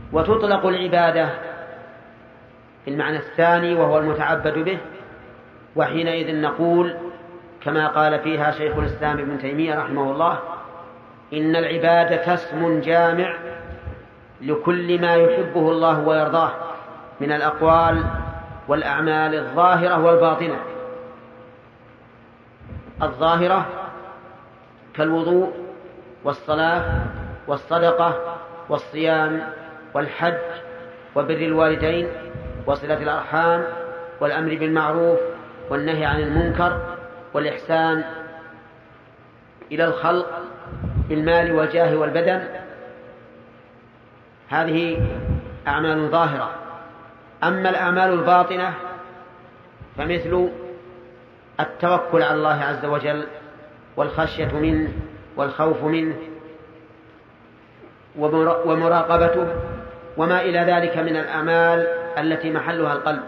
وتطلق العبادة في المعنى الثاني وهو المتعبد به، وحينئذ نقول كما قال فيها شيخ الإسلام ابن تيمية رحمه الله: إن العبادة اسم جامع لكل ما يحبه الله ويرضاه من الأقوال والأعمال الظاهرة والباطنة. الظاهرة كالوضوء والصلاة والصدقة والصيام والحج وبر الوالدين وصلة الأرحام والأمر بالمعروف والنهي عن المنكر والإحسان إلى الخلق بالمال والجاه والبدن، هذه أعمال ظاهرة. أما الأعمال الباطنة فمثل التوكل على الله عز وجل والخشية منه والخوف منه ومراقبته وما إلى ذلك من الأعمال التي محلها القلب.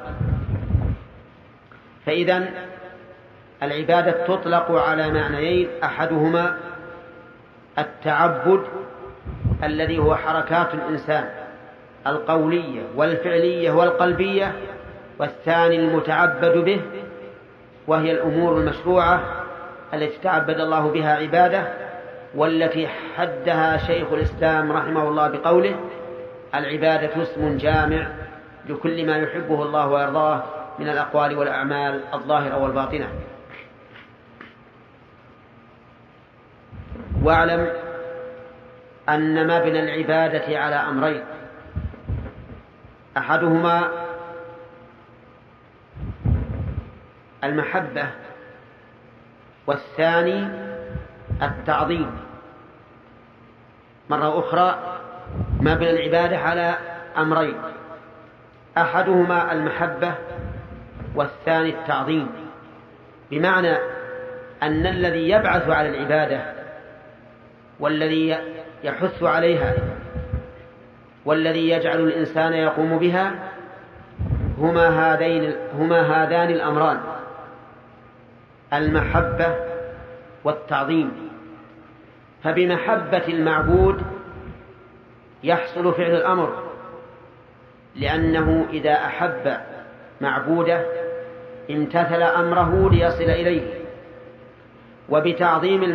فإذن العبادة تطلق على معنيين: أحدهما التعبد الذي هو حركات الإنسان القولية والفعلية والقلبية، والثاني المتعبد به وهي الأمور المشروعة التي تعبد الله بها عباده، والتي حدها شيخ الإسلام رحمه الله بقوله: العبادة اسم جامع لكل ما يحبه الله ويرضاه من الأقوال والأعمال الظاهرة والباطنة. واعلم أن مبنى العبادة على أمرين: أحدهما المحبة، والثاني التعظيم. مرة أخرى مبنى العبادة على أمرين: أحدهما المحبة والثاني التعظيم، بمعنى أن الذي يبعث على العبادة والذي يحث عليها والذي يجعل الإنسان يقوم بها هما هذان الأمران: المحبة والتعظيم. فبمحبة المعبود يحصل فعل الأمر، لأنه إذا أحب معبوده امتثل أمره ليصل إليه. وبتعظيم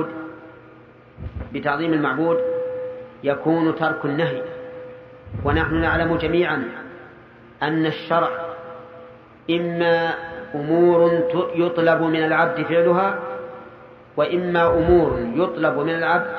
المعبود يكون ترك النهي. ونحن نعلم جميعا أن الشرع إما أمور يطلب من العبد فعلها، وإما أمور يطلب من العبد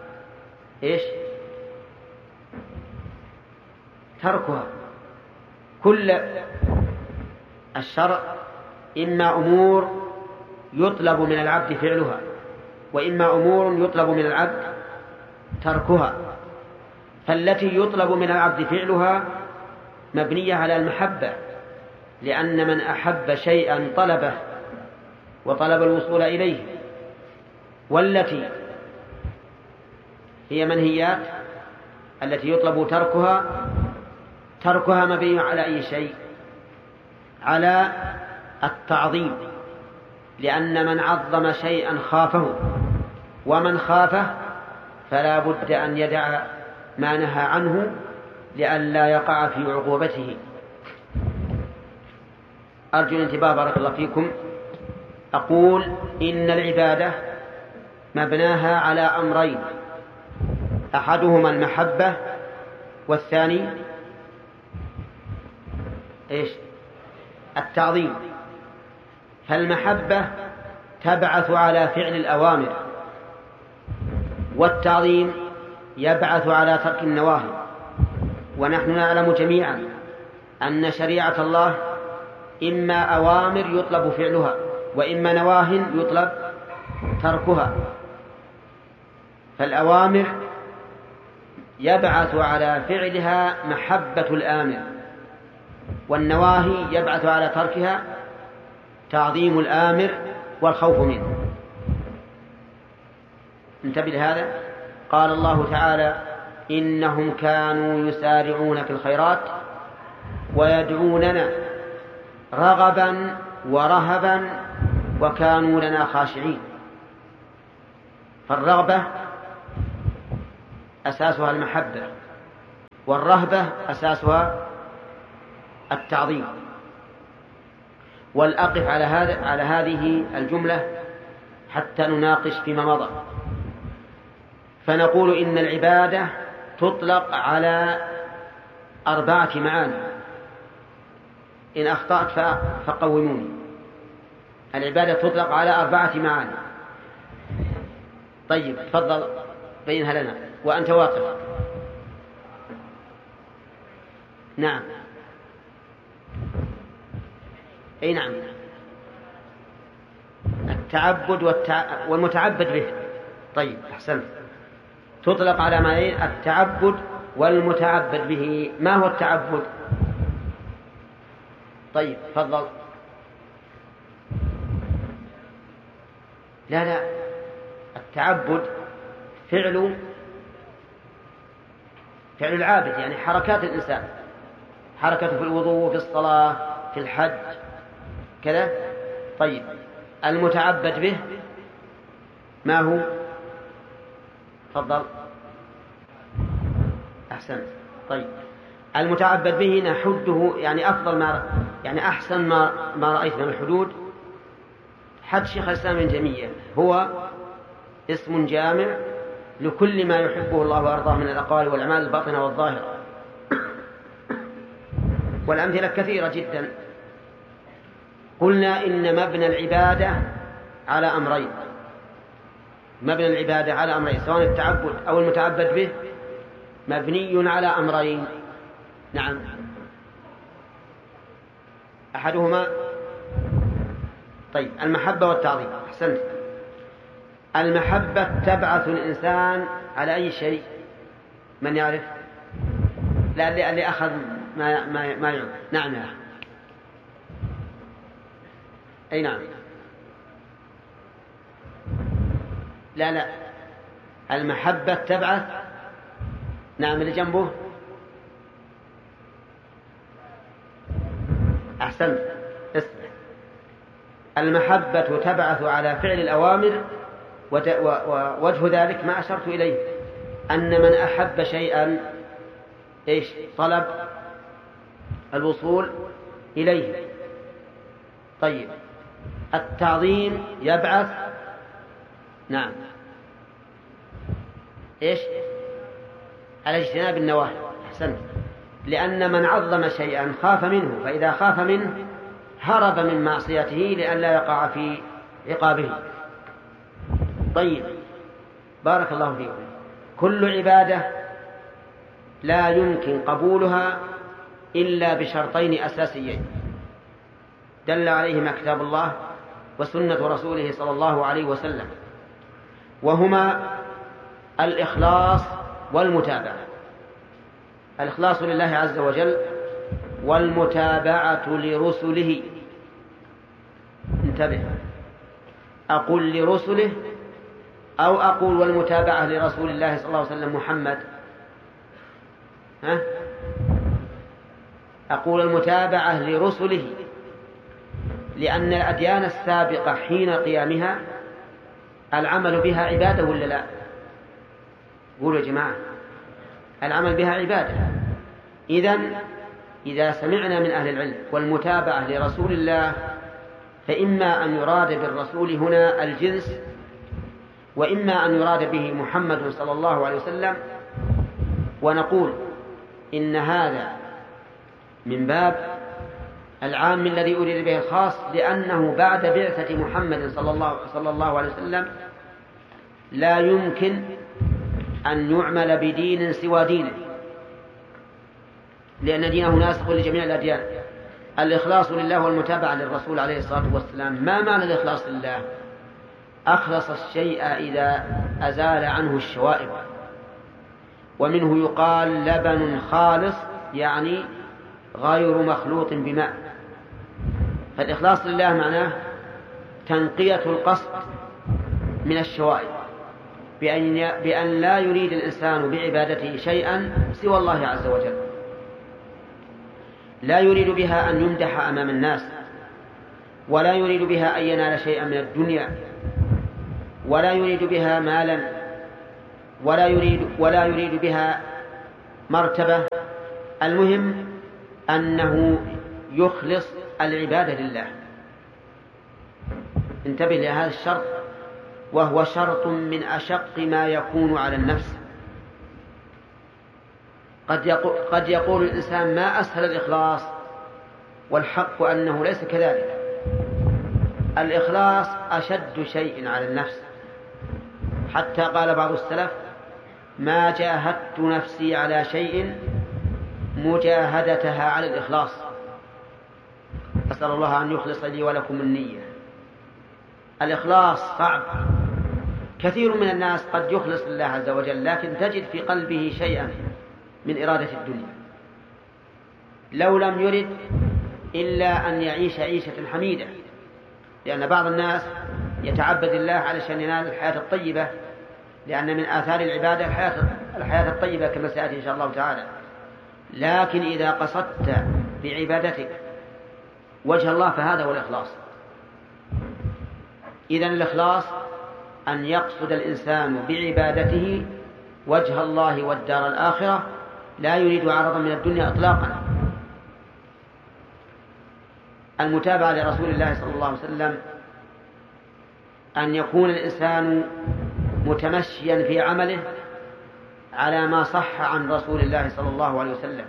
تركها. كل الشرع إما أمور يطلب من العبد فعلها، وإما أمور يطلب من العبد تركها. فالتي يطلب من العبد فعلها مبنية على المحبة، لأن من أحب شيئا طلبه وطلب الوصول إليه. والتي هي منهيات التي يطلب تركها مبني على أي شيء؟ على التعظيم، لأن من عظم شيئا خافه، ومن خافه فلا بد أن يدع ما نهى عنه لئلا يقع في عقوبته. أرجو الانتباه بارك الله فيكم. أقول إن العبادة مبناها على أمرين: أحدهما المحبة والثاني التعظيم. فالمحبة تبعث على فعل الأوامر، والتعظيم يبعث على ترك النواهي. ونحن نعلم جميعا أن شريعة الله إما أوامر يطلب فعلها، وإما نواه يطلب تركها. فالأوامر يبعث على فعلها محبة الآمر، والنواهي يبعث على تركها تعظيم الآمر والخوف منه. انتبه لهذا. قال الله تعالى: إنهم كانوا يسارعون في الخيرات ويدعوننا رغبا ورهبا وكانوا لنا خاشعين. فالرغبة أساسها المحبة، والرهبة أساسها التعظيم. والأقف على هذه الجملة حتى نناقش فيما مضى. فنقول إن العبادة تطلق على 4 معاني، إن أخطأت فقوموني. العبادة تطلق على 4 معاني. طيب تفضل بينها لنا وأنت واقف. نعم، أي نعم، التعبد والمتعبد به. طيب أحسنت، تطلق على معنيين: التعبد والمتعبد به. ما هو التعبد؟ طيب تفضل. لا، التعبد فعل العابد، يعني حركات الإنسان، حركته في الوضوء، في الصلاة، في الحج، كذا. طيب المتعبد به ما هو؟ تفضل. أحسنت. طيب المتعبد به نحده، يعني أفضل ما، يعني أحسن ما رأيت من الحدود حد شيخ الإسلام ابن تيمية، هو اسم جامع لكل ما يحبه الله وأرضاه من الأقوال والأعمال الباطنة والظاهرة. والأمثلة كثيرة جدا. قلنا إن مبنى العبادة على أمرين، مبنى العبادة على أمرين، سواء التعبد أو المتعبد به مبني على أمرين. نعم، أحدهما طيب المحبة والتعظيم. أحسنت. المحبة تبعث الإنسان على أي شيء؟ من يعرف؟ لا، اللي أخذ ما يعرف. نعم يا أخي. أي نعم. لا، المحبة تبعث. نعم، اللي جنبه. أحسنت. اسمع، المحبة تبعث على فعل الأوامر، ووجه ذلك ما أشرت إليه، أن من أحب شيئا إيش؟ طلب الوصول إليه. طيب التعظيم يبعث، نعم، إيش؟ على اجتناب النواهي. أحسنت. لأن من عظم شيئا خاف منه، فإذا خاف منه هرب من معصيته لئلا يقع في عقابه. طيب بارك الله فيكم. كل عبادة لا يمكن قبولها إلا بشرطين أساسيين دل عليهما كتاب الله وسنة رسوله صلى الله عليه وسلم، وهما الإخلاص والمتابعة. الإخلاص لله عز وجل والمتابعة لرسله. انتبه، أقول لرسله أو أقول والمتابعة لرسول الله صلى الله عليه وسلم محمد؟ أقول المتابعة لرسله، لأن الأديان السابقة حين قيامها العمل بها عبادة ولا لا؟ قولوا يا جماعة، العمل بها عبادة. إذا سمعنا من أهل العلم والمتابعة لرسول الله، فإما أن يراد بالرسول هنا الجنس، وإما أن يراد به محمد صلى الله عليه وسلم. ونقول إن هذا من باب العام الذي أريد به الخاص، لأنه بعد بعثة محمد صلى الله عليه وسلم لا يمكن أن يعمل بدين سوى دينه، لأن دينه ناسخ لجميع الأديان. الإخلاص لله والمتابعة للرسول عليه الصلاة والسلام. ما معنى الإخلاص لله؟ أخلص الشيء إذا أزال عنه الشوائب، ومنه يقال لبن خالص، يعني غير مخلوط بماء. فالإخلاص لله معناه تنقية القصد من الشوائب، بأن لا يريد الإنسان بعبادته شيئا سوى الله عز وجل. لا يريد بها أن يمدح أمام الناس، ولا يريد بها أن ينال شيئا من الدنيا، ولا يريد بها مالا، ولا يريد بها مرتبة. المهم أنه يخلص العبادة لله. انتبه لهذا الشرط، وهو شرط من أشق ما يكون على النفس. قد يقول الإنسان ما أسهل الإخلاص، والحق أنه ليس كذلك. الإخلاص أشد شيء على النفس، حتى قال بعض السلف: ما جاهدت نفسي على شيء مجاهدتها على الإخلاص. أسأل الله أن يخلص لي ولكم النية. الإخلاص صعب. كثير من الناس قد يخلص لله عز وجل، لكن تجد في قلبه شيئا من إرادة الدنيا، لو لم يرد إلا أن يعيش عيشة حميدة. لأن بعض الناس يتعبد الله علشان ينال الحياة الطيبة، لأن من آثار العبادة الحياة الطيبة كما سيأتي إن شاء الله تعالى. لكن إذا قصدت بعبادتك وجه الله فهذا هو الإخلاص. إذن الإخلاص أن يقصد الإنسان بعبادته وجه الله والدار الآخرة، لا يريد عرضا من الدنيا إطلاقا. المتابعة لرسول الله صلى الله عليه وسلم أن يكون الإنسان متمشيا في عمله على ما صح عن رسول الله صلى الله عليه وسلم،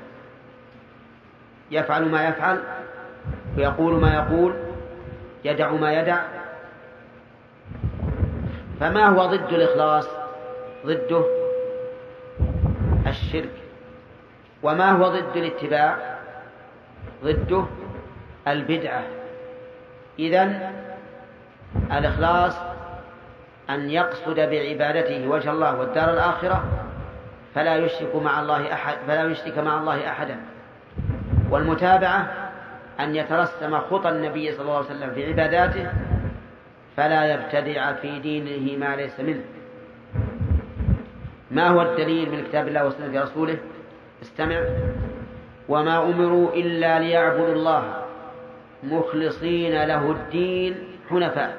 يفعل ما يفعل ويقول ما يقول، يدع ما يدع. فما هو ضد الإخلاص؟ ضده الشرك. وما هو ضد الاتباع؟ ضده البدعة. إذن الإخلاص أن يقصد بعبادته وجه الله والدار الآخرة، فلا يشرك مع الله أحدا. والمتابعة أن يترسم خطى النبي صلى الله عليه وسلم في عباداته، فلا يبتدع في دينه ما ليس منه. ما هو الدليل من كتاب الله وسنة رسوله؟ استمع: وما أمروا إلا ليعبدوا الله مخلصين له الدين حنفاء.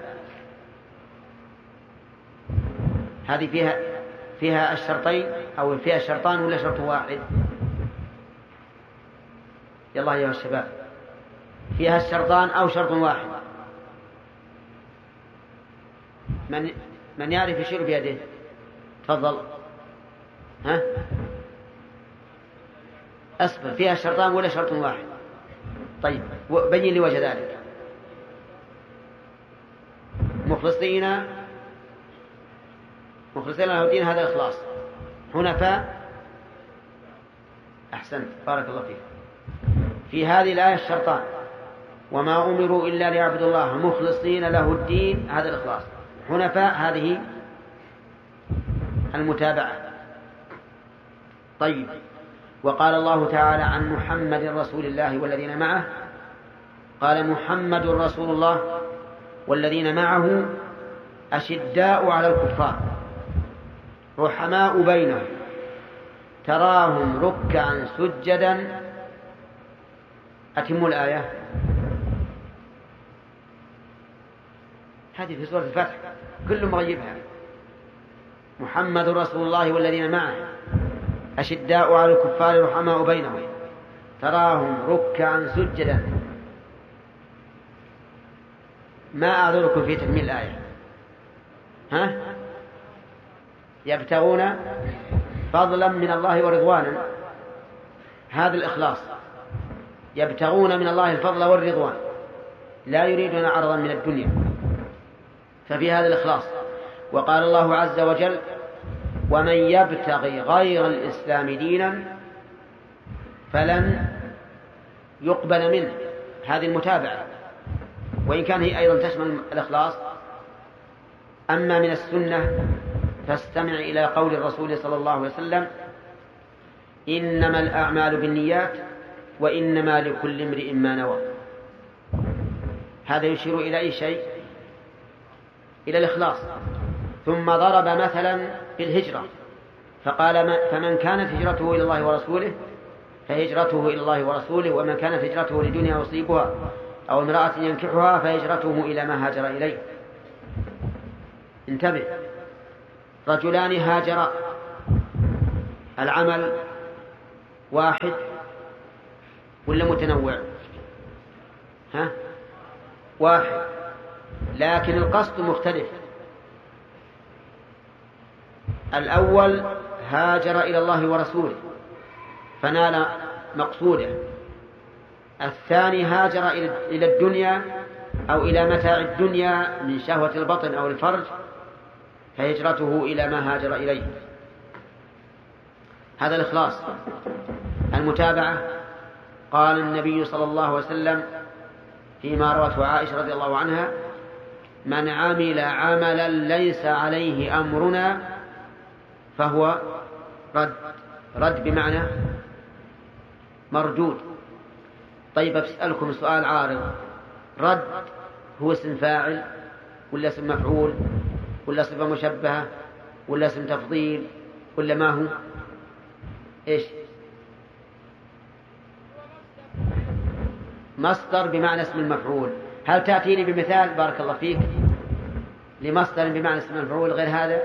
هذه فيها الشرطين، أو فيها الشرطان ولا شرط واحد؟ يلا يا الشباب، فيها الشرطان أو شرط واحد؟ من يعرف يشير بيده؟ تفضل. ها؟ أصبر، فيها الشرطان ولا شرط واحد؟ طيب بين لي وجه ذلك. مخلصين له الدين، هذا إخلاص. حنفاء، أحسنت، بارك الله فيك. في هذه الآية الشرطان: وما أمروا إلا ليعبدوا الله مخلصين له الدين، هذا الإخلاص. حنفاء، هذه المتابعة. طيب، وقال الله تعالى عن محمد رسول الله والذين معه، قال: محمد رسول الله والذين معه أشداء على الكفار رحماء بينهم تراهم ركعا سجدا. أتموا الآية. هذه في سورة الفتح، كل مغيبها. محمد رسول الله والذين معه أشداء على الكفار رحماء بينهم تراهم ركعا سجدا. ما أعذركم في تكميل الآية؟ ها؟ يبتغون فضلا من الله ورضوانا، هذا الإخلاص. يبتغون من الله الفضل والرضوان، لا يريدون عرضا من الدنيا، ففي هذا الإخلاص. وقال الله عز وجل: ومن يبتغي غير الإسلام دينا فلن يقبل منه. هذه المتابعة، وإن كان هي أيضا تشمل الإخلاص. أما من السنة فاستمع إلى قول الرسول صلى الله عليه وسلم: إنما الأعمال بالنيات وإنما لكل امرئ ما نوى. هذا يشير إلى أي شيء؟ إلى الإخلاص. ثم ضرب مثلا بالهجرة فقال: فمن كانت هجرته إلى الله ورسوله فهجرته إلى الله ورسوله، ومن كانت هجرته لدنيا يصيبها أو امرأة ينكحها فهجرته إلى ما هاجر إليه. انتبه، رجلان هاجرا، العمل واحد ولا متنوع؟ واحد، لكن القصد مختلف. الأول هاجر إلى الله ورسوله فنال مقصوده، الثاني هاجر إلى الدنيا أو إلى متاع الدنيا من شهوة البطن أو الفرج فهجرته إلى ما هاجر إليه. هذا الإخلاص. المتابعة، قال النبي صلى الله عليه وسلم فيما روته عائشة رضي الله عنها: من عمل عملا ليس عليه أمرنا فهو رد. رد بمعنى مردود. طيب أسألكم سؤال عارض: رد هو اسم فاعل ولا اسم مفعول ولا صفة مشبهة ولا اسم تفضيل ولا ما هو؟ إيش؟ مصدر بمعنى اسم المفعول. هل تأتيني بمثال بارك الله فيك لمصدر بمعنى اسم المفعول غير هذا؟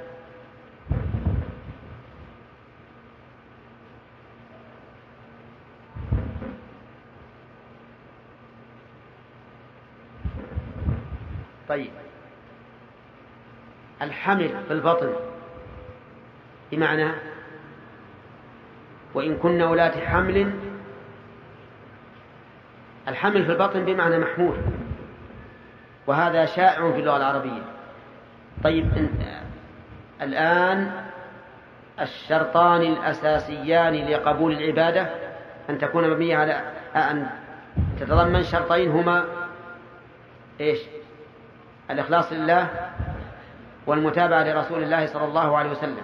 طيب، الحمل في البطن بمعنى وإن كن أولات حمل. الحمل في البطن بمعنى محمول، وهذا شائع في اللغة العربية. طيب، الآن الشرطان الأساسيان لقبول العبادة أن تكون مبنية على أن تتضمن شرطين هما إيش؟ الإخلاص لله والمتابعة لرسول الله صلى الله عليه وسلم.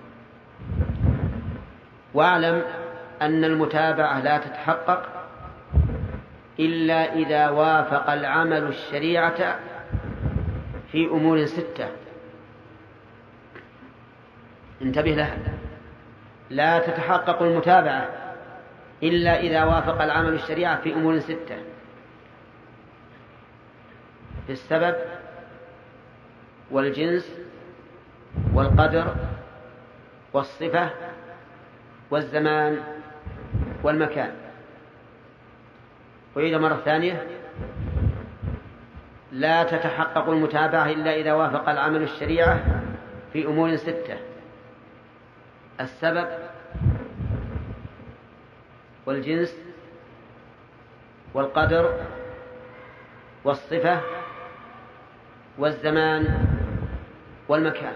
واعلم أن المتابعة لا تتحقق إلا إذا وافق العمل الشريعة في أمور 6. انتبه لها. لا تتحقق المتابعة إلا إذا وافق العمل الشريعة في أمور 6: في السبب والجنس والقدر والصفة والزمان والمكان. وإذا مرة ثانية: لا تتحقق المتابعة إلا إذا وافق العمل الشريعة في أمور 6: السبب والجنس والقدر والصفة والزمان والمكان.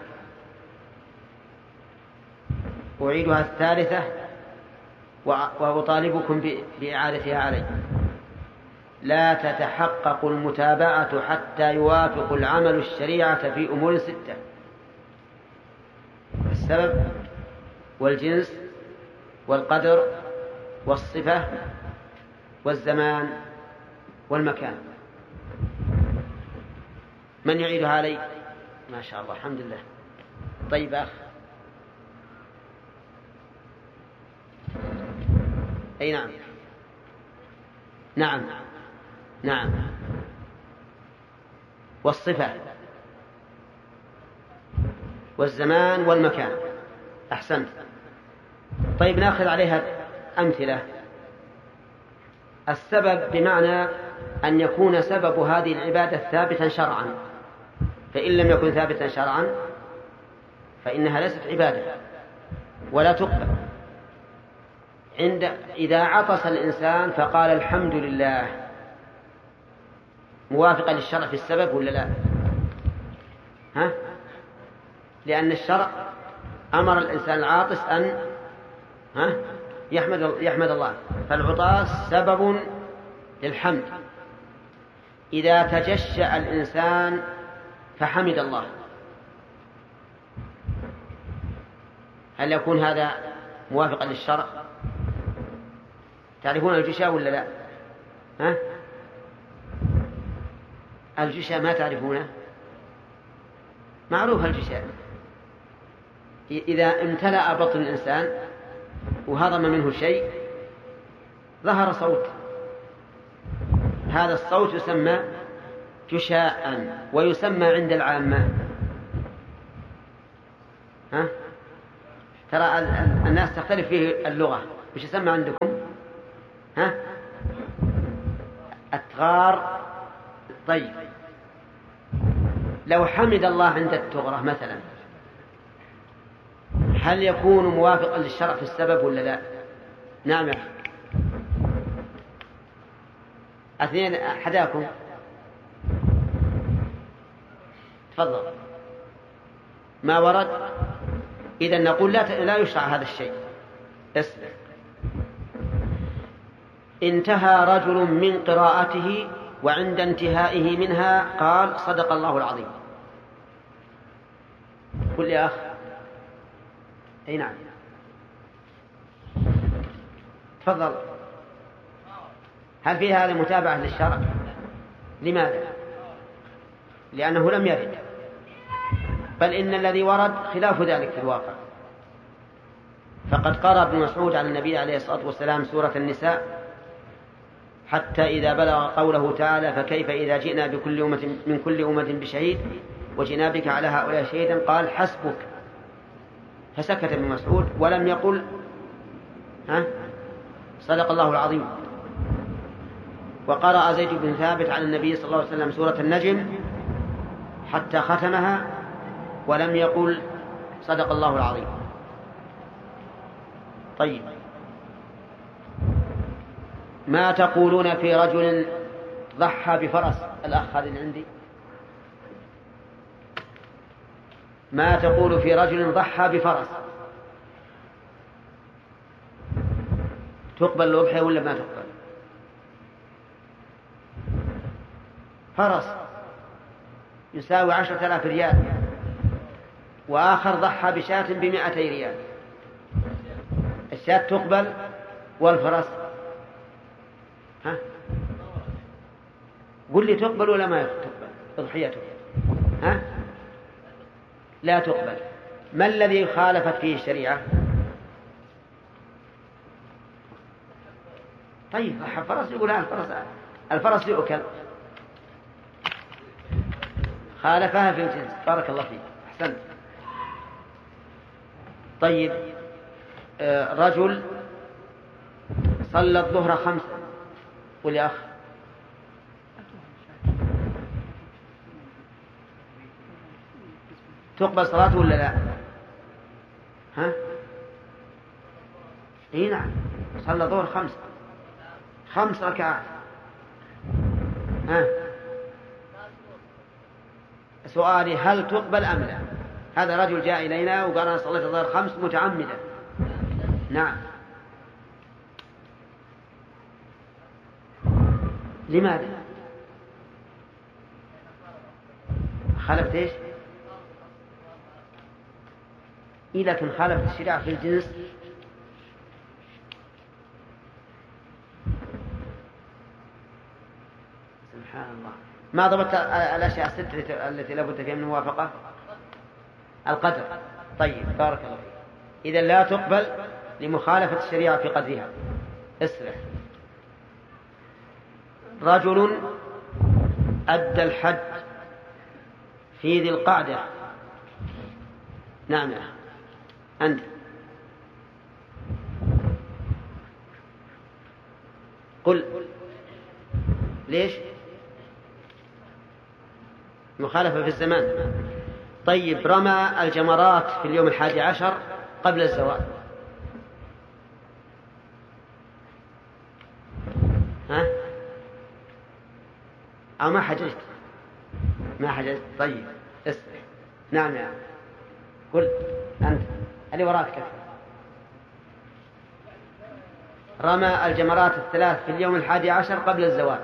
أعيدها الثالثة وأطالبكم بإعادتها علي: لا تتحقق المتابعة حتى يوافق العمل الشريعة في أمور 6: السبب والجنس والقدر والصفة والزمان والمكان. من يعيدها علي؟ ما شاء الله، الحمد لله. طيب أخ، أي نعم نعم نعم، والصفة والزمان والمكان. أحسنت. طيب نأخذ عليها أمثلة. السبب بمعنى أن يكون سبب هذه العبادة ثابتا شرعا، فإن لم يكن ثابتا شرعا فإنها ليست عبادة ولا تقبل. إذا عطس الإنسان فقال الحمد لله، موافقة للشرع في السبب ولا لا؟ لأن الشرع أمر الإنسان العاطس أن يحمد الله، فالعطاس سبب للحمد. إذا تجشأ الإنسان فحمد الله، هل يكون هذا موافقا للشرع؟ تعرفون الجشاء ولا لا؟ الجشاء ما تعرفونه؟ معروف الجشاء. إذا امتلأ بطن الإنسان وهضم منه شيء ظهر صوت، هذا الصوت يسمى جشاء، ويسمى عند العامة ترى الناس تختلف فيه اللغة، وش يسمى عندكم؟ ها؟ التغار. طيب لو حمد الله عند التغرة مثلا، هل يكون موافقا للشرع في السبب ولا لا؟ نعم يا أخي. اثنين حداكم، تفضل. ما ورد، إذا نقول لا يشرع هذا الشيء. اسمع، انتهى رجل من قراءته وعند انتهائه منها قال صدق الله العظيم. قل يا أخ. أي نعم، تفضل. هل في هذا متابعة للشرع؟ لماذا؟ لأنه لم يرد، بل إن الذي ورد خلاف ذلك في الواقع. فقد قرأ ابن مسعود على النبي عليه الصلاة والسلام سورة النساء حتى إذا بلغ قوله تعالى فكيف إذا جئنا من كل أمة بشهيد وجئنا بك على هؤلاء شهيدا قال حسبك، فسكت ابن مسعود ولم يقل صدق الله العظيم. وقرأ زيد بن ثابت على النبي صلى الله عليه وسلم سورة النجم حتى ختمها ولم يقل صدق الله العظيم. طيب، ما تقولون في رجل ضحى بفرس؟ الأخ هذا عندي. ما تقول في رجل ضحى بفرس؟ تقبل الأضحية ولا ما تقبل؟ فرس يساوي 10,000 ريال، وآخر ضحى بشاة ب200 ريال، الشاة تقبل والفرس قل لي تقبل ولا ما تقبل أضحيته؟ لا تقبل. ما الذي خالفت فيه الشريعة؟ طيب الفرس يقول الفرس يؤكل، خالفها في الجنس. بارك الله فيك، أحسنت. طيب، رجل صلى الظهر 5. قل يا أخ. تقبل صلاته ولا لا؟ اي نعم، صلى الظهر 5 ركعات. سؤالي هل تقبل أم لا؟ هذا رجل جاء إلينا وقال أنا صليت الظهر 5 متعمدا. نعم. لماذا؟ خالفت ايش؟ لكن خالفت الشريعة في الجنس. سبحان الله. ما ضبط الأشياء 6 التي لابد فيها من الموافقة؟ القدر. طيب بارك الله فيك. إذا لا تقبل لمخالفة الشريعة في قدرها. اسرع. رجل أدى الحج في ذي القعدة. نعم يا أخي أنت. قل ليش؟ مخالفة في الزمان. طيب، رمى الجمرات في اليوم 11 قبل الزوال. أو ما حججت؟ ما حججت. طيب اسمع. نعم يا قل أنت اللي وراك كيف. رمى الجمرات 3 في اليوم 11 قبل الزوال.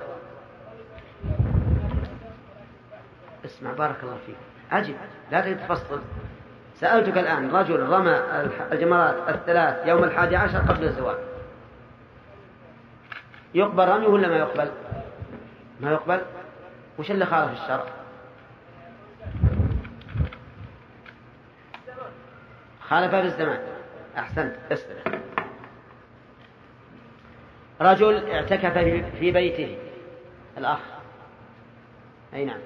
اسمع بارك الله فيك، عجب، لا تتفصل. سألتك الآن، رجل رمى الجمرات 3 يوم 11 قبل الزوال، يقبل رميه ولا ما يقبل؟ ما يقبل. وش اللي خالف الشرع؟ خالفها في الزمان. أحسنت. اسمع. رجل اعتكف في بيته. الأخ. أي نعم.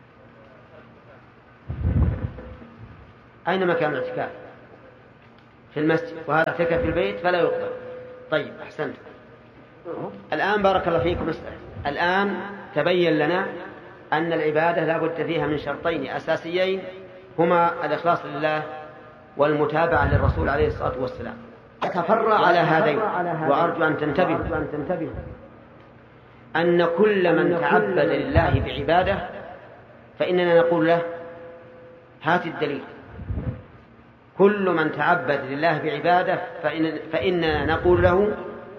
أين مكان الاعتكاف؟ في المسجد وهذا اعتكف في البيت فلا يقبل. طيب أحسنت. الآن بارك الله فيكم الآن تبين لنا أن العبادة لا بد فيها من شرطين أساسيين هما الإخلاص لله والمتابعة للرسول عليه الصلاة والسلام. أتفرع على هذين وأرجو أن تنتبهوا أن كل من تعبد لله بعبادة فإننا نقول له هات الدليل. كل من تعبد لله بعبادة فإننا نقول له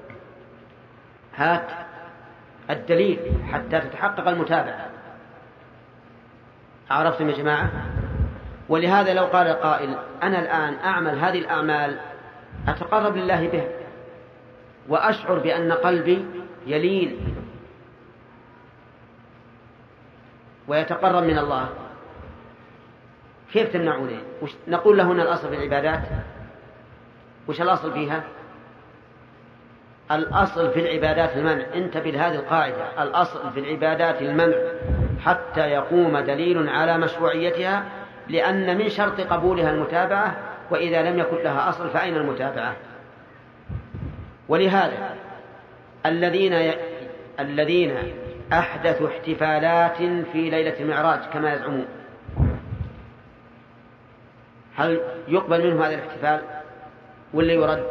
هات الدليل حتى تتحقق المتابعة. عرفتم يا جماعة؟ ولهذا لو قال قائل أنا الآن أعمل هذه الأعمال أتقرب لله بها وأشعر بأن قلبي يلين ويتقرب من الله، كيف تمنعونه؟ نقول له هنا الأصل في العبادات. وش الأصل فيها؟ الأصل في العبادات المنع. انتبه لهذه القاعدة، الأصل في العبادات المنع حتى يقوم دليل على مشروعيتها، لأن من شرط قبولها المتابعة، وإذا لم يكن لها أصل فأين المتابعة؟ ولهذا الذين أحدثوا احتفالات في ليلة المعراج كما يزعمون، هل يقبل منهم هذا الاحتفال ولا يرد؟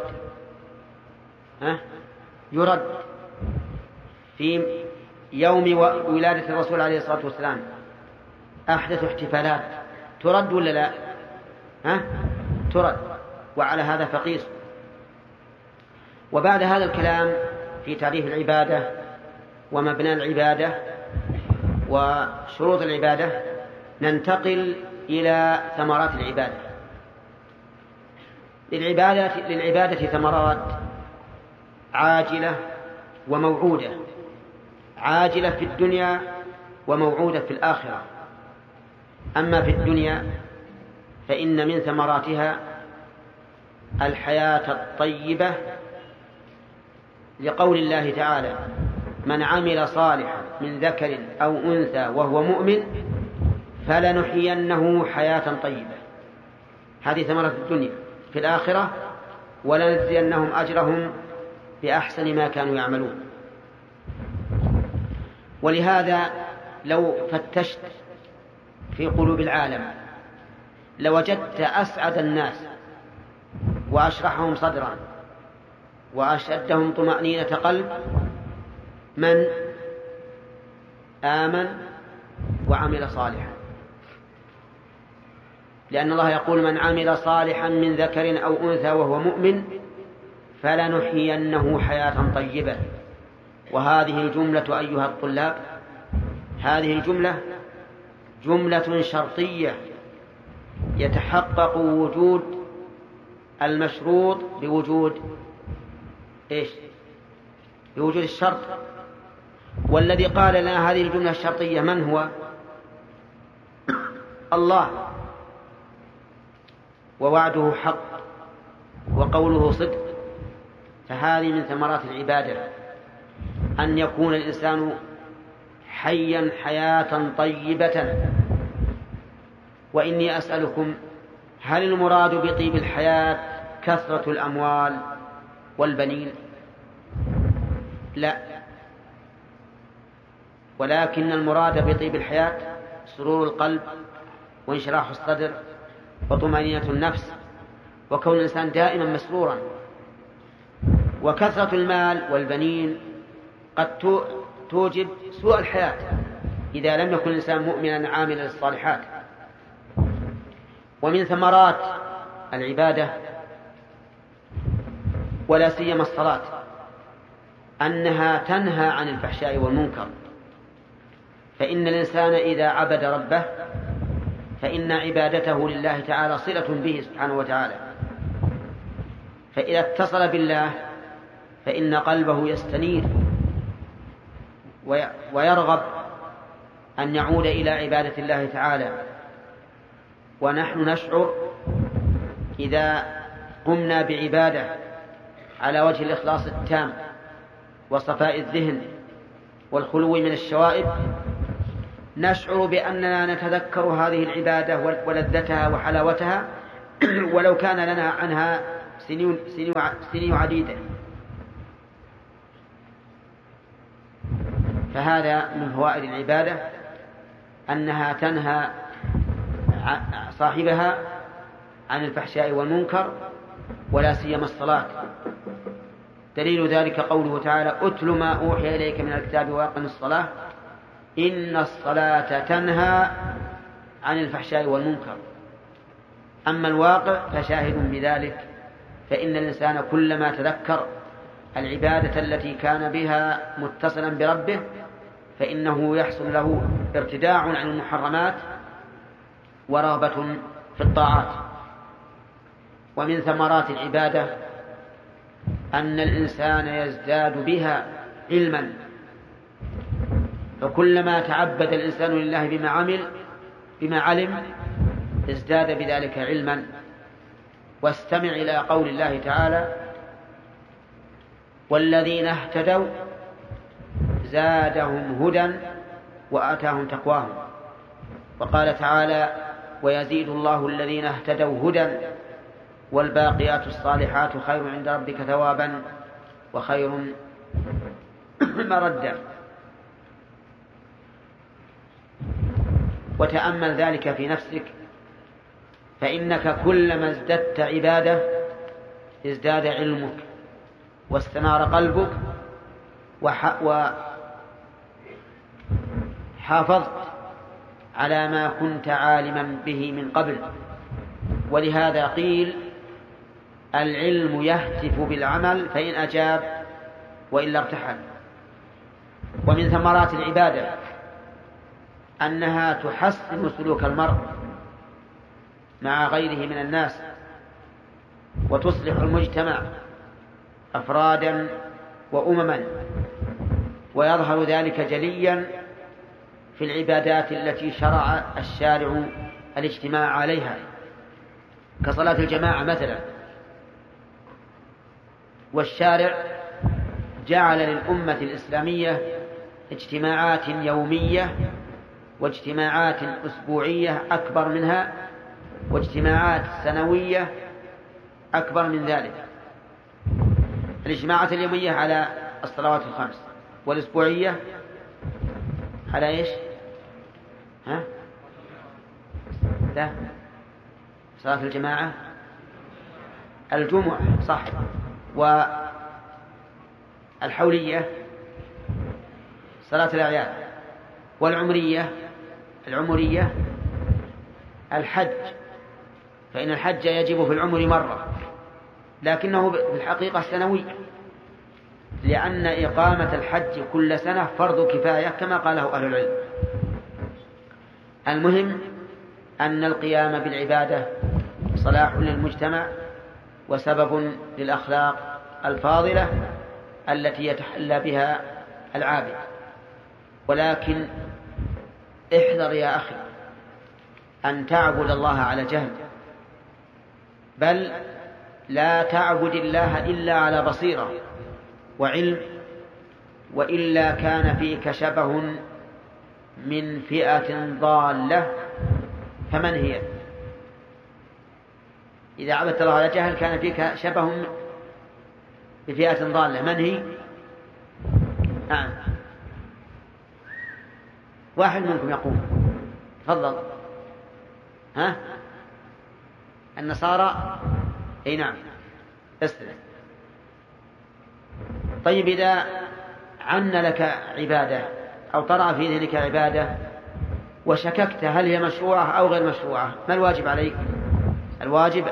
يرد. في يوم ولادة الرسول عليه الصلاة والسلام أحدث احتفالات، ترد ولا لا؟ ترد. وعلى هذا فقيس. وبعد هذا الكلام في تعريف العبادة ومبنى العبادة وشروط العبادة ننتقل إلى ثمرات العبادة. للعبادة ثمرات عاجلة وموعودة، عاجلة في الدنيا وموعودة في الآخرة. أما في الدنيا فإن من ثمراتها الحياة الطيبة، لقول الله تعالى من عمل صالحا من ذكر أو أنثى وهو مؤمن فلنحيينه حياة طيبة. هذه ثمرة الدنيا. في الآخرة ولنجزينهم أجرهم بأحسن ما كانوا يعملون. ولهذا لو فتشت في قلوب العالم لوجدت أسعد الناس وأشرحهم صدرا وأشدهم طمأنينة قلب من آمن وعمل صالحا، لأن الله يقول من عمل صالحا من ذكر أو أنثى وهو مؤمن فلنحيينه حياة طيبة. وهذه الجملة أيها الطلاب، هذه الجملة جملة شرطية يتحقق وجود المشروط بوجود بوجود الشرط. والذي قال لنا هذه الجملة الشرطية من هو؟ الله، ووعده حق وقوله صدق. فهذه من ثمرات العبادة أن يكون الإنسان حيا حياة طيبة. وإني أسألكم هل المراد بطيب الحياة كثرة الأموال والبنين؟ لا، ولكن المراد بطيب الحياة سرور القلب وانشراح الصدر وطمأنينة النفس وكون الإنسان دائما مسرورا. وكثرة المال والبنين قد توجب سوء الحياة إذا لم يكن الإنسان مؤمنا عاملا للصالحات. ومن ثمرات العبادة ولا سيما الصلاة أنها تنهى عن الفحشاء والمنكر. فإن الإنسان إذا عبد ربه فإن عبادته لله تعالى صلة به سبحانه وتعالى. فإذا اتصل بالله فإن قلبه يستنير ويرغب أن يعود إلى عبادة الله تعالى. ونحن نشعر إذا قمنا بعبادة على وجه الإخلاص التام وصفاء الذهن والخلو من الشوائب نشعر بأننا نتذكر هذه العبادة ولذتها وحلاوتها ولو كان لنا عنها سنين عديدة. فهذا من فوائد العبادة أنها تنهى صاحبها عن الفحشاء والمنكر، ولا سيما الصلاة. دليل ذلك قوله تعالى: أتل ما أوحي إليك من الكتاب وأقم الصلاة إن الصلاة تنهى عن الفحشاء والمنكر. أما الواقع فشاهد بذلك، فإن الإنسان كلما تذكر العبادة التي كان بها متصلا بربه فإنه يحصل له ارتداع عن المحرمات ورغبة في الطاعات. ومن ثمرات العبادة أن الإنسان يزداد بها علما، فكلما تعبد الإنسان لله بما علم ازداد بذلك علما. واستمع إلى قول الله تعالى: والذين اهتدوا زادهم هدى وآتاهم تقواهم. وقال تعالى: ويزيد الله الذين اهتدوا هدى والباقيات الصالحات خير عند ربك ثوابا وخير مردا. وتأمل ذلك في نفسك، فإنك كلما ازددت عبادة ازداد علمك واستنار قلبك وحافظت على ما كنت عالما به من قبل. ولهذا قيل: العلم يهتف بالعمل فإن أجاب وإلا ارتحل. ومن ثمرات العبادة أنها تحسن سلوك المرء مع غيره من الناس، وتصلح المجتمع أفرادا وأمما. ويظهر ذلك جليا في العبادات التي شرع الشارع الاجتماع عليها، كصلاة الجماعة مثلا. والشارع جعل للأمة الإسلامية اجتماعات يومية واجتماعات أسبوعية أكبر منها، واجتماعات سنوية أكبر من ذلك. الاجتماعات اليومية على الصلوات الخمس، والأسبوعية على إيش؟ لا، صلاة الجماعة الجمعة، صح. والحولية صلاة الأعياد. والعمرية الحج، فإن الحج يجب في العمر مرة، لكنه في الحقيقة سنوي، لأن إقامة الحج كل سنة فرض كفاية كما قاله أهل العلم. المهم أن القيام بالعبادة صلاح للمجتمع وسبب للأخلاق الفاضلة التي يتحلى بها العابد. ولكن احذر يا أخي أن تعبد الله على جهل، بل لا تعبد الله إلا على بصيرة وعلم، وإلا كان فيك شبه من فئة ضالة. فمن هي؟ إذا عبدت الله على جهل كان فيك شبه بفئة ضالة. من هي؟ نعم، واحد منكم يقول. تفضل. النصارى. اي نعم، استلم. طيب، إذا عن لك عبادة أو طرأ في ذهنك عبادة وشككت هل هي مشروعة أو غير مشروعة، ما الواجب عليك؟ الواجب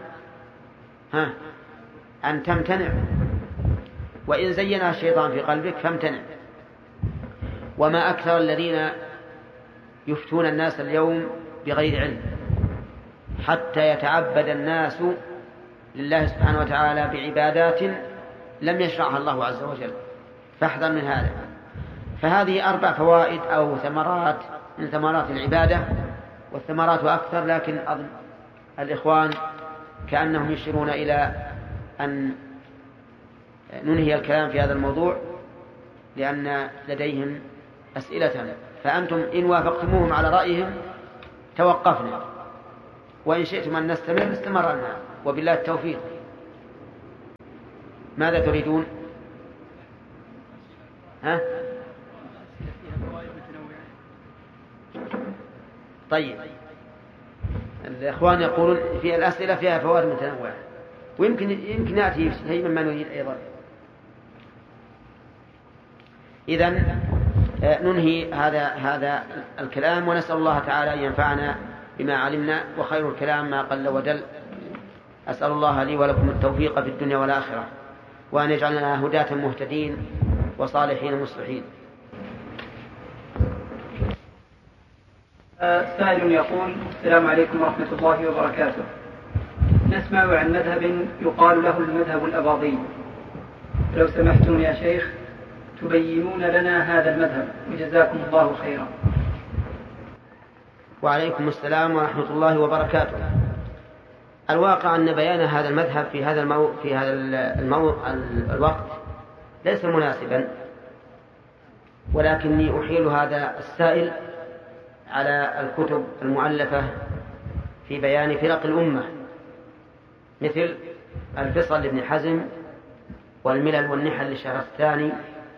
أن تمتنع، وإن زينها الشيطان في قلبك فامتنع. وما أكثر الذين يفتون الناس اليوم بغير علم، حتى يتعبد الناس لله سبحانه وتعالى بعبادات لم يشرعها الله عز وجل. فاحذر من هذا. فهذه 4 فوائد أو ثمرات من ثمرات العبادة، والثمرات أكثر، لكن أظن الإخوان كأنهم يشيرون إلى أن ننهي الكلام في هذا الموضوع لأن لديهم أسئلة، فأنتم إن وافقتموهم على رأيهم توقفنا، وإن شئتم أن نستمر استمرنا، وبالله التوفيق. ماذا تريدون؟ ها؟ طيب، الإخوان يقولون في الأسئلة فيها فوائد متنوعة، ويمكن نأتي شيء مما نريد أيضا. إذن ننهي هذا الكلام، ونسأل الله تعالى أن ينفعنا بما علمنا، وخير الكلام ما قل ودل. أسأل الله لي ولكم التوفيق في الدنيا والآخرة، وأن يجعلنا هداة مهتدين وصالحين مصلحين. سائل يقول: السلام عليكم ورحمة الله وبركاته. نسمع عن مذهب يقال له المذهب الأباضي، لو سمحتم يا شيخ تبينون لنا هذا المذهب، وجزاكم الله خيرا. وعليكم السلام ورحمة الله وبركاته. الواقع أن بيان هذا المذهب في هذا الوقت ليس مناسبا، ولكني أحيل هذا السائل على الكتب المؤلفة في بيان فرق الأمة، مثل الفصل لابن حزم، والملل والنحل للشهرستاني،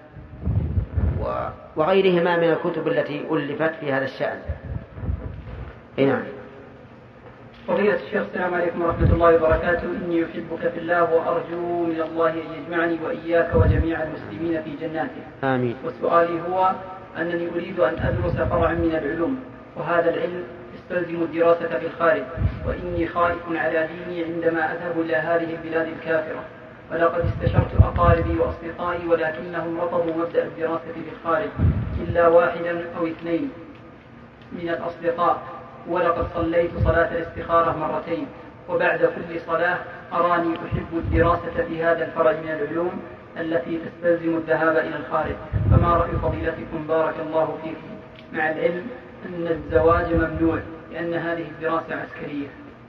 وغيرهما من الكتب التي ألفت في هذا الشأن. نعم. فضيلة الشيخ، السلام عليكم ورحمة الله وبركاته. إني أحبك في الله، وأرجو من الله أن يجمعني وإياك وجميع المسلمين في جناته. آمين. وسؤالي هو أنني أريد أن أدرس فرعا من العلوم، وهذا العلم يستلزم الدراسة في الخارج، وإني خائف على ديني عندما أذهب إلى هذه البلاد الكافرة، ولقد استشرت أقاربي وأصدقائي ولكنهم رفضوا مبدأ الدراسة في الخارج إلا واحدا أو اثنين من الأصدقاء، ولقد صليت صلاة الاستخارة مرتين، وبعد كل صلاة أراني أحب الدراسة في هذا الفرع من العلوم التي تستلزم الذهاب إلى الخارج، فما رأي فضيلتكم بارك الله فيكم، مع العلم أن الزواج ممنوع لأن هذه الدراسة عسكرية؟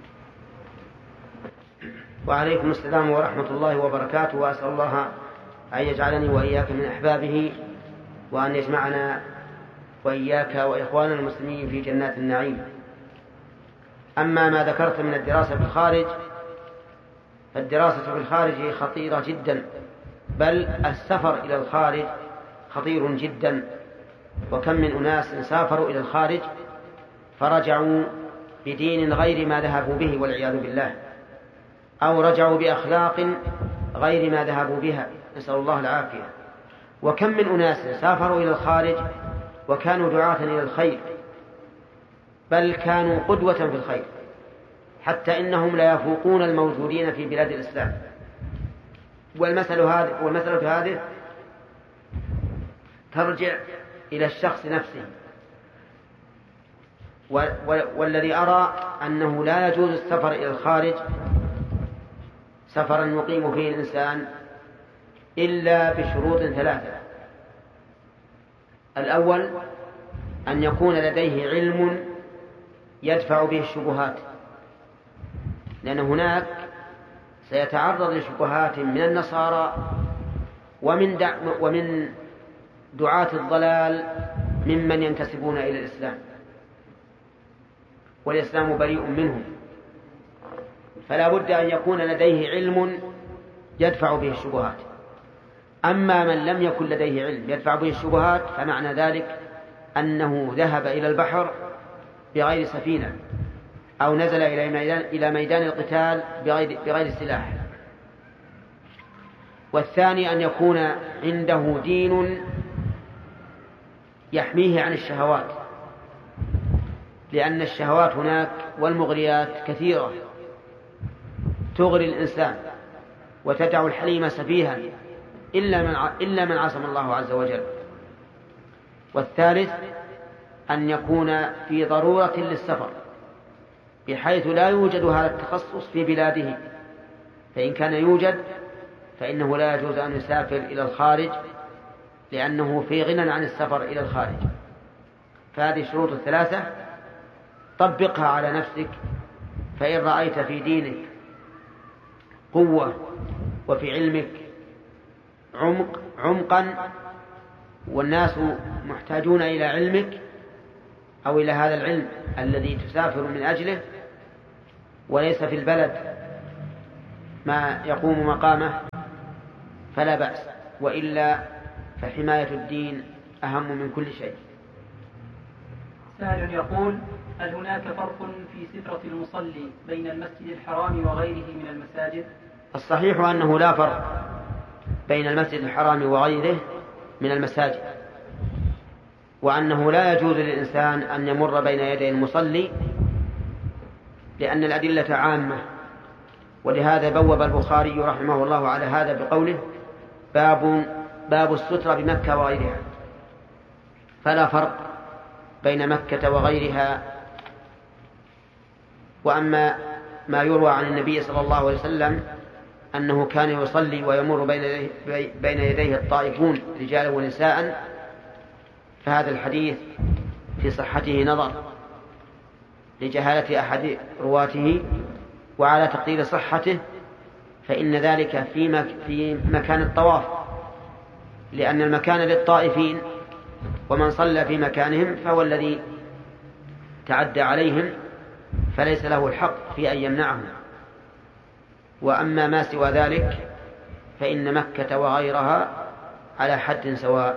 وعليكم السلام ورحمة الله وبركاته، وأسأل الله أن يجعلني وإياك من أحبابه، وأن يجمعنا وإياك وإخواننا المسلمين في جنات النعيم. أما ما ذكرت من الدراسة في الخارج، فالدراسة في الخارج خطيرة جدا، بل السفر إلى الخارج خطير جدا. وكم من أناس سافروا إلى الخارج فرجعوا بدين غير ما ذهبوا به والعياذ بالله، أو رجعوا بأخلاق غير ما ذهبوا بها، نسأل الله العافية. وكم من أناس سافروا إلى الخارج وكانوا دعاة إلى الخير، بل كانوا قدوة في الخير، حتى إنهم لا يفوقون الموجودين في بلاد الإسلام. والمسألة هذه ترجع إلى الشخص نفسه، والذي أرى أنه لا يجوز السفر إلى الخارج سفرا يقيم فيه الإنسان إلا بشروط ثلاثة. الأول أن يكون لديه علم يدفع به الشبهات، لأن هناك سيتعرض لشبهات من النصارى ومن دعاة الضلال ممن ينتسبون إلى الإسلام، والإسلام بريء منهم، فلا بد أن يكون لديه علم يدفع به الشبهات. أما من لم يكن لديه علم يدفع به الشبهات فمعنى ذلك أنه ذهب إلى البحر بغير سفينة، أو نزل إلى ميدان القتال بغير سلاح. والثاني أن يكون عنده دين يحميه عن الشهوات، لأن الشهوات هناك والمغريات كثيرة تغري الإنسان وتدع الحليم سفيها إلا من عصم الله عز وجل. والثالث أن يكون في ضرورة للسفر بحيث لا يوجد هذا التخصص في بلاده، فإن كان يوجد فإنه لا يجوز أن يسافر إلى الخارج، لأنه في غنى عن السفر إلى الخارج. فهذه الشروط الثلاثة طبقها على نفسك، فإن رأيت في دينك قوة وفي علمك عمقا والناس محتاجون إلى علمك أو إلى هذا العلم الذي تسافر من أجله، وليس في البلد ما يقوم مقامه، فلا بأس، وإلا فحماية الدين أهم من كل شيء. سائل يقول: هل هناك فرق في سترة المصلي بين المسجد الحرام وغيره من المساجد؟ الصحيح أنه لا فرق بين المسجد الحرام وغيره من المساجد، وأنه لا يجوز للإنسان أن يمر بين يدي المصلي، لأن الأدلة عامة. ولهذا بوب البخاري رحمه الله على هذا بقوله: باب السترة بمكة وغيرها. فلا فرق بين مكة وغيرها. وأما ما يروى عن النبي صلى الله عليه وسلم أنه كان يصلي ويمر بين يديه الطائفون رجالا ونساء، فهذا الحديث في صحته نظر لجهالة أحد رواته، وعلى تقدير صحته فإن ذلك في مكان الطواف، لأن المكان للطائفين، ومن صلى في مكانهم فهو الذي تعدى عليهم، فليس له الحق في أن يمنعهم. وأما ما سوى ذلك فإن مكة وغيرها على حد سواء.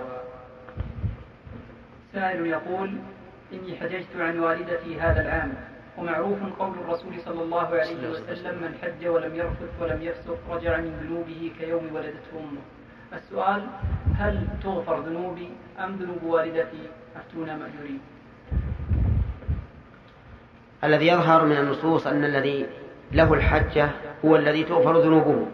سائل يقول: إني حججت عن والدتي هذا العام، ومعروف قول الرسول صلى الله عليه وسلم: من حج ولم يرفث ولم يفسق رجع من ذنوبه كيوم ولدته أمه. السؤال: هل تغفر ذنوبي أم ذنوب والدتي؟ أفتونا مأجورين. الذي يظهر من النصوص أن الذي له الحجة هو الذي تغفر ذنوبه.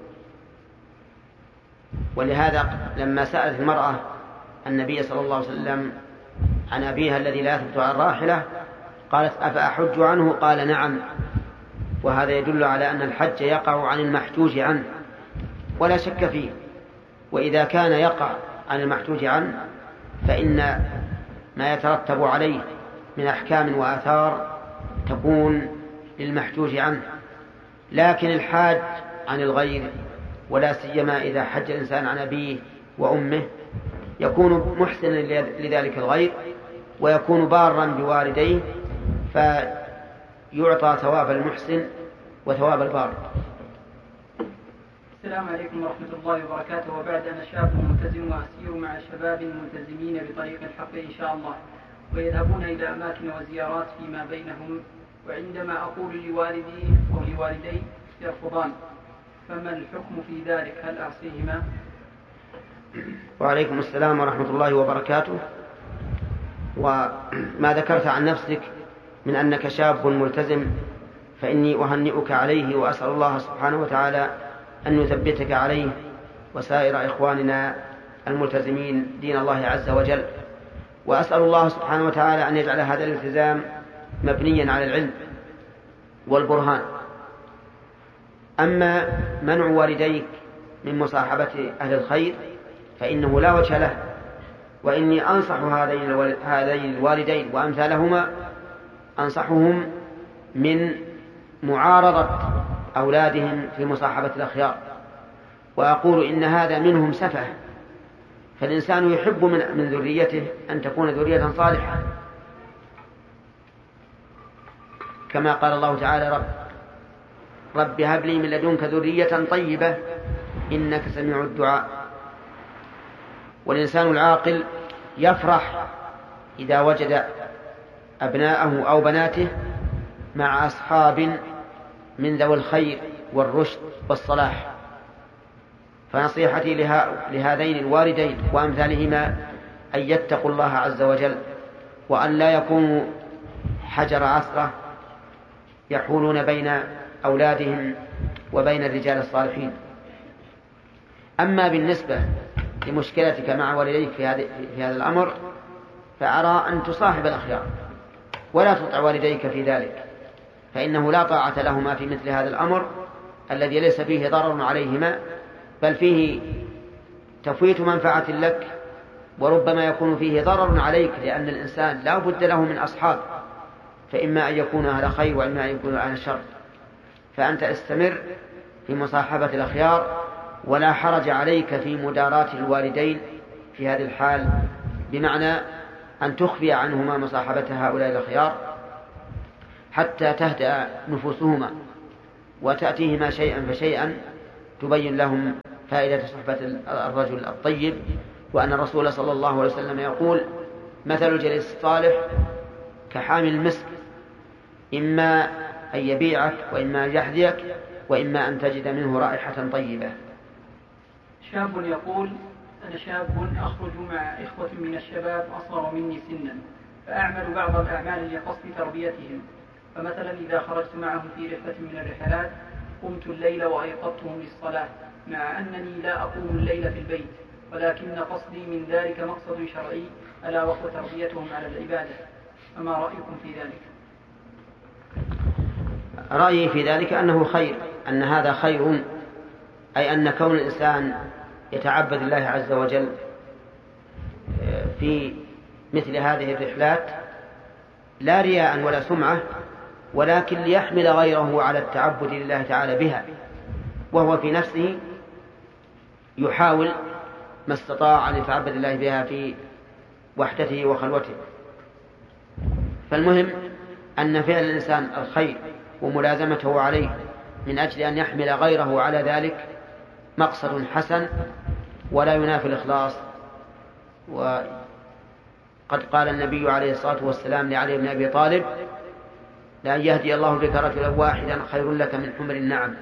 ولهذا لما سألت المرأة النبي صلى الله عليه وسلم عن أبيها الذي لا يثبت على الراحلة قالت: أفأحج عنه؟ قال: نعم. وهذا يدل على أن الحج يقع عن المحجوج عنه ولا شك فيه. وإذا كان يقع عن المحجوج عنه فإن ما يترتب عليه من أحكام وآثار تكون للمحجوج عنه. لكن الحاج عن الغير، ولا سيما إذا حج الإنسان عن أبيه وأمه، يكون محسنا لذلك الغير، ويكون بارا بوالديه، فيعطى ثواب المحسن وثواب البار. السلام عليكم ورحمة الله وبركاته. وبعد أنا شاب ملتزم وأسير مع شباب ملتزمين بطريق الحق إن شاء الله، ويذهبون إلى أماكن وزيارات فيما بينهم، وعندما أقول لوالدي أو لوالدي يرفضان، فما الحكم في ذلك؟ هل أعصيهما؟ وعليكم السلام ورحمة الله وبركاته. وما ذكرت عن نفسك من أنك شاب ملتزم فإني أهنئك عليه، وأسأل الله سبحانه وتعالى أن يثبتك عليه وسائر إخواننا الملتزمين دين الله عز وجل. وأسأل الله سبحانه وتعالى أن يجعل هذا الالتزام مبنيا على العلم والبرهان. أما منع والديك من مصاحبة أهل الخير فإنه لا وجه له، وإني أنصح هذين الوالدين وأمثالهما، أنصحهم من معارضة أولادهم في مصاحبة الأخيار، وأقول إن هذا منهم سفه. فالإنسان يحب من ذريته أن تكون ذرية صالحة، كما قال الله تعالى: رب هب لي من لدنك ذرية طيبة إنك سميع الدعاء. والإنسان العاقل يفرح إذا وجد أبناءه أو بناته مع أصحاب من ذوي الخير والرشد والصلاح. فنصيحتي لهذين الوالدين وأمثالهما أن يتقوا الله عز وجل، وأن لا يكونوا حجر عثرة يحولون بين أولادهم وبين الرجال الصالحين. أما بالنسبة لمشكلتك مع والديك في هذا الأمر، فأرى أن تصاحب الأخيار ولا تطع والديك في ذلك، فإنه لا طاعة لهما في مثل هذا الأمر الذي ليس فيه ضرر عليهما، بل فيه تفويت منفعة لك، وربما يكون فيه ضرر عليك، لأن الإنسان لا بد له من أصحاب، فإما أن يكون أهل خير وإما أن يكون أهل شر. فأنت استمر في مصاحبة الأخيار، ولا حرج عليك في مداراة الوالدين في هذه الحال، بمعنى أن تخفي عنهما مصاحبة هؤلاء الأخيار حتى تهدأ نفوسهما، وتأتيهما شيئا فشيئا تبين لهم فائدة صحبة الرجل الطيب، وأن الرسول صلى الله عليه وسلم يقول: مثل الجليس الصالح كحامل المسك، إما أن يبيعك وإما أن يحذيك وإما أن تجد منه رائحة طيبة. شاب يقول: أنا شاب أخرج مع إخوة من الشباب أصغر مني سنا، فأعمل بعض الأعمال لقصد تربيتهم، فمثلا إذا خرجت معهم في رحلة من الرحلات قمت الليل وأيقظتهم للصلاة، مع أنني لا أقوم الليل في البيت، ولكن قصدي من ذلك مقصد شرعي ألا وهو تربيتهم على العبادة، فما رأيكم في ذلك؟ رأيي في ذلك أنه خير، أن هذا خير، أي أن كون الإنسان يتعبد الله عز وجل في مثل هذه الرحلات لا رياء ولا سمعة، ولكن ليحمل غيره على التعبد لله تعالى بها، وهو في نفسه يحاول ما استطاع أن يتعبد الله بها في وحدته وخلوته. فالمهم أن فعل الإنسان الخير وملازمته عليه من أجل أن يحمل غيره على ذلك مقصد حسن ولا ينافي الإخلاص. وقد قال النبي عليه الصلاة والسلام لعلي بن أبي طالب: لأن يهدي الله بك رجلا واحدا خير لك من حمر النعم.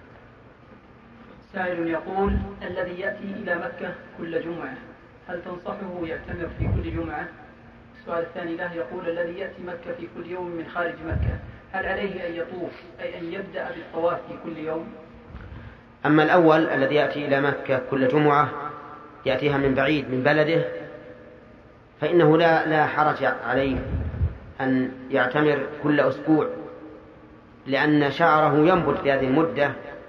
سائل يقول: الذي يأتي إلى مكة كل جمعة هل تنصحه يعتمر في كل جمعة؟ السؤال الثاني له يقول: الذي يأتي مكة في كل يوم من خارج مكة هل عليه أن يطوف، أي أن يبدأ بالطواف في كل يوم؟ أما الأول الذي يأتي إلى مكة كل جمعة يأتيها من بعيد من بلده، فإنه لا حرج عليه أن يعتمر كل أسبوع، لأن شعره ينبت في هذه المدة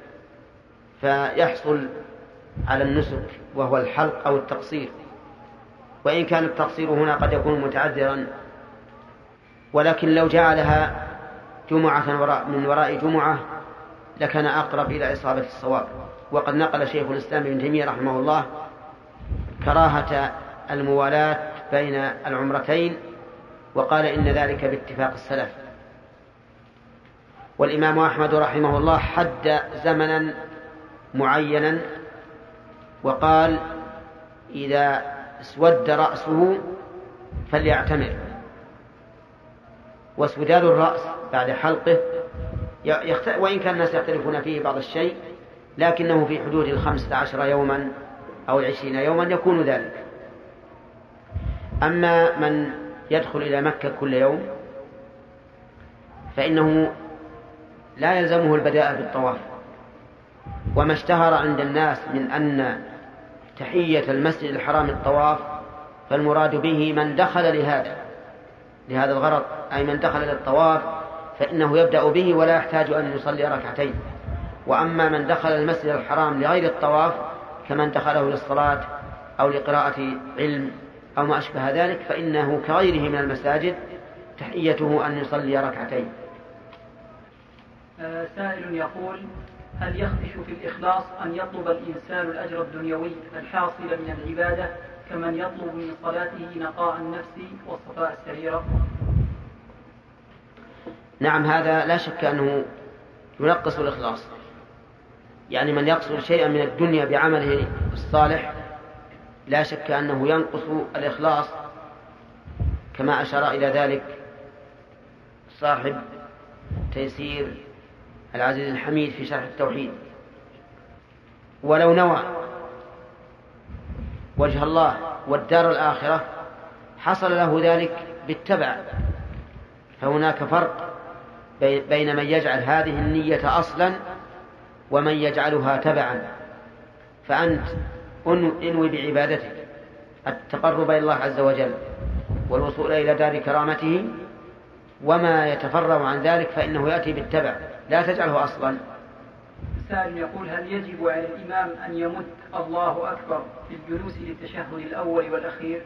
فيحصل على النسك وهو الحلق أو التقصير، وإن كان التقصير هنا قد يكون متعذرا، ولكن لو جعلها جمعة من وراء جمعة لكان أقرب إلى إصابة الصواب. وقد نقل شيخ الإسلام ابن تيمية رحمه الله كراهة الموالاة بين العمرتين، وقال إن ذلك باتفاق السلف. والإمام أحمد رحمه الله حد زمنا معينا وقال: إذا اسود رأسه فليعتمر. واسوداد الرأس بعد حلقه وإن كان الناس يختلفون فيه بعض الشيء، لكنه في حدود 15 يوما أو 20 يوما يكون ذلك. أما من يدخل إلى مكة كل يوم فإنه لا يلزمه البداء بالطواف، وما اشتهر عند الناس من أن تحية المسجد الحرام الطواف فالمراد به من دخل لهذا الغرض، أي من دخل للطواف فإنه يبدأ به ولا يحتاج أن يصلي ركعتين. وأما من دخل المسجد الحرام لغير الطواف كمن دخله للصلاة أو لقراءة علم أو ما أشبه ذلك فإنه كغيره من المساجد تحيته أن يصلي ركعتين. سائل يقول: هل يخدش في الإخلاص أن يطلب الإنسان الأجر الدنيوي الحاصل من العبادة كمن يطلب من صلاته نقاء النفس وصفاء السريرة؟ نعم، هذا لا شك أنه ينقص الإخلاص. يعني من يقصد شيئا من الدنيا بعمله الصالح لا شك أنه ينقص الإخلاص، كما أشار إلى ذلك صاحب تيسير العزيز الحميد في شرح التوحيد. ولو نوى وجه الله والدار الآخرة حصل له ذلك بالتبع. فهناك فرق بين من يجعل هذه النية أصلا ومن يجعلها تبعا. فأنت انوي بعبادتك التقرب إلى الله عز وجل والوصول إلى دار كرامته، وما يتفرع عن ذلك فإنه يأتي بالتبع، لا تجعله أصلا. سائل يقول: هل يجب على الإمام أن يمد الله أكبر في الجلوس للتشهد الأول والأخير؟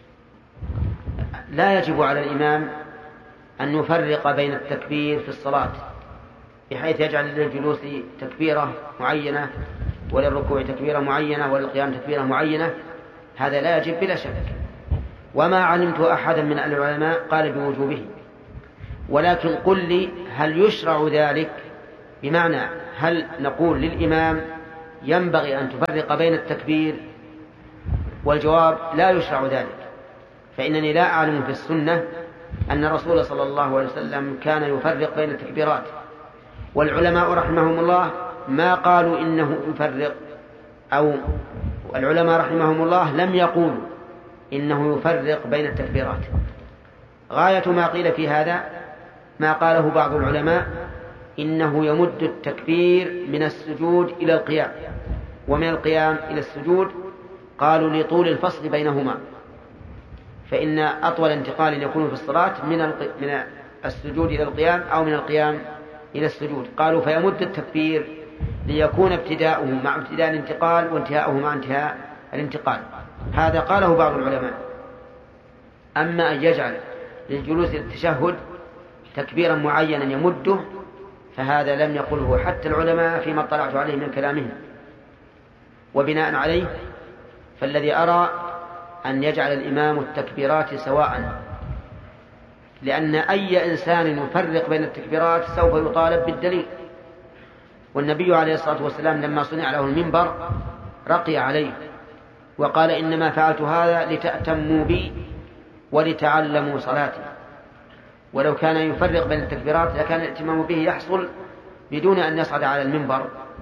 لا يجب على الإمام أن يفرق بين التكبير في الصلاة بحيث يجعل للجلوس تكبيرة معينة وللركوع تكبيرة معينة وللقيام تكبيرة معينة، هذا لا يجب بلا شك. وما علمت أحدا من العلماء قال بوجوبه. ولكن قل لي هل يشرع ذلك؟ بمعنى هل نقول للإمام ينبغي أن تفرق بين التكبير؟ والجواب: لا يشرع ذلك، فإنني لا أعلم في السنة أن الرسول صلى الله عليه وسلم كان يفرق بين التكبيرات، والعلماء رحمهم الله ما قالوا إنه يفرق، أو العلماء رحمهم الله لم يقولوا إنه يفرق بين التكبيرات. غاية ما قيل في هذا ما قاله بعض العلماء إنه يمد التكبير من السجود إلى القيام، ومن القيام إلى السجود، قالوا لطول الفصل بينهما، فإن أطول انتقال يكون في الصلاة من السجود إلى القيام أو من القيام إلى السجود. قالوا فيمد التكبير ليكون ابتداؤه مع ابتداء الانتقال وانتهاؤه مع انتهاء الانتقال. هذا قاله بعض العلماء. أما أن يجعل للجلوس للتشهد تكبيرا معينا يمده، فهذا لم يقله حتى العلماء فيما اطلعت عليه من كلامهم. وبناء عليه فالذي أرى أن يجعل الإمام التكبيرات سواء، لأن أي إنسان يفرق بين التكبيرات سوف يطالب بالدليل. والنبي عليه الصلاة والسلام لما صنع له المنبر رقي عليه وقال: إنما فعلت هذا لتأتموا بي ولتعلموا صلاتي. ولو كان يفرق بين التكبيرات لكان الائتمام به يحصل بدون أن يصعد على المنبر.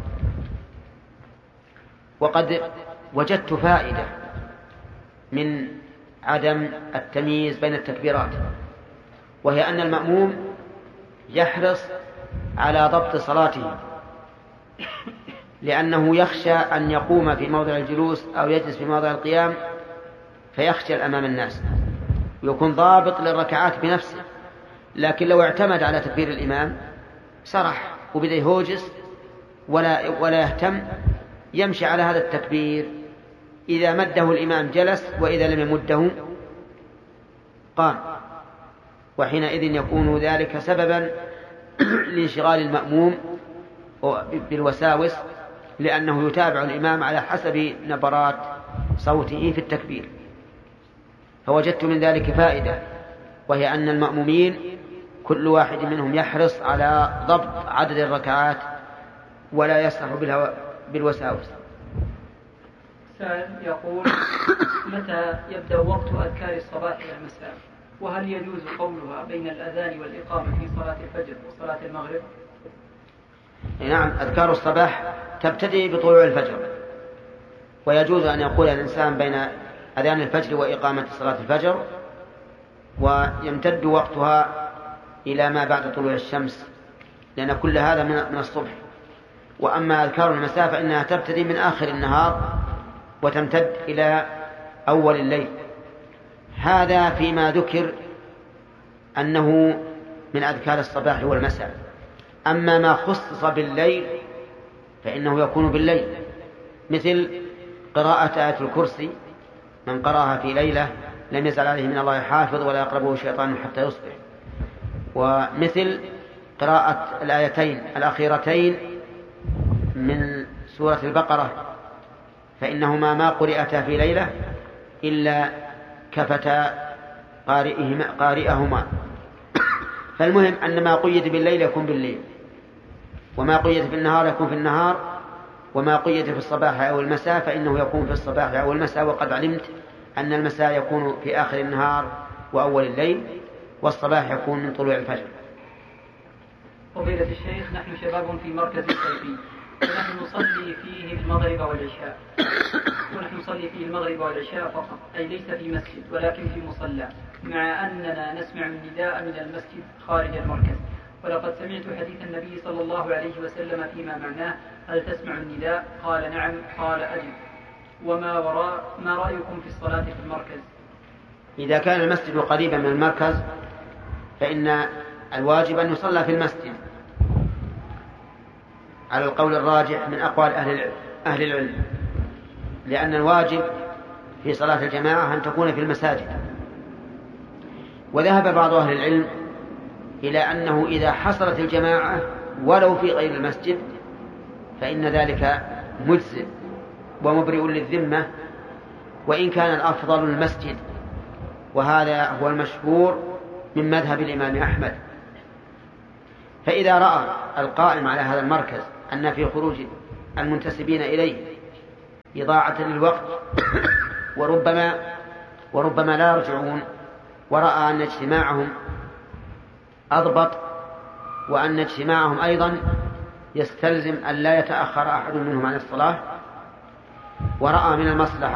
وقد وجدت فائدة من عدم التمييز بين التكبيرات، وهي أن المأموم يحرص على ضبط صلاته، لأنه يخشى أن يقوم في موضع الجلوس أو يجلس في موضع القيام فيخجل أمام الناس، ويكون ضابط للركعات بنفسه. لكن لو اعتمد على تكبير الإمام سرح وبدأ يهوجس ولا يهتم، يمشي على هذا التكبير، إذا مده الإمام جلس، وإذا لم يمده قام، وحينئذ يكون ذلك سببا لانشغال المأموم بالوساوس، لأنه يتابع الإمام على حسب نبرات صوته في التكبير. فوجدت من ذلك فائدة، وهي أن المأمومين كل واحد منهم يحرص على ضبط عدد الركعات ولا يسرح بالوساوس. سائل يقول: متى يبدأ وقت أذكار الصباح والمساء؟ وهل يجوز قولها بين الأذان والإقامة في صلاة الفجر وصلاة المغرب؟ نعم، أذكار الصباح تبتدئ بطلوع الفجر، ويجوز أن يقول الإنسان بين أذان الفجر وإقامة صلاة الفجر، ويمتد وقتها إلى ما بعد طلوع الشمس، لأن كل هذا من الصبح. وأما أذكار المساء فإنها تبتدئ من آخر النهار وتمتد إلى أول الليل. هذا فيما ذكر أنه من أذكار الصباح والمساء. أما ما خصص بالليل فإنه يكون بالليل، مثل قراءة آية الكرسي، من قرأها في ليلة لم يزل عليه من الله حافظ ولا يقربه شيطان حتى يصبح. ومثل قراءة الآيتين الأخيرتين من سورة البقرة، فإنهما ما قرئتا في ليلة إلا كفتا قارئهما. فالمهم أن ما قيد بالليل يكون بالليل، وما قيد في النهار يكون في النهار، وما قيد في الصباح أو المساء فإنه يكون في الصباح أو المساء. وقد علمت أن المساء يكون في آخر النهار وأول الليل، والصباح يكون من طلوع الفجر. فضيلة الشيخ، نحن شباب في مركز السلفي، ونحن نصلي فيه المغرب والعشاء، فقط، أي ليس في مسجد ولكن في مصلى، مع أننا نسمع النداء من المسجد خارج المركز. ولقد سمعت حديث النبي صلى الله عليه وسلم فيما معناه: هل تسمع النداء؟ قال: نعم. قال: أجل. ما رأيكم في الصلاة في المركز؟ إذا كان المسجد قريبا من المركز فإن الواجب أن يصلى في المسجد على القول الراجح من أقوال أهل العلم، لأن الواجب في صلاة الجماعة أن تكون في المساجد. وذهب بعض أهل العلم إلى أنه إذا حصلت الجماعة ولو في غير المسجد فإن ذلك مجزئ ومبرئ للذمة، وإن كان الأفضل المسجد، وهذا هو المشهور من مذهب الإمام أحمد. فإذا رأى القائم على هذا المركز أن في خروج المنتسبين إليه إضاعة للوقت وربما لا يرجعون، ورأى أن اجتماعهم أضبط، وأن اجتماعهم أيضا يستلزم أن لا يتأخر أحد منهم عن الصلاة، ورأى من المصلحة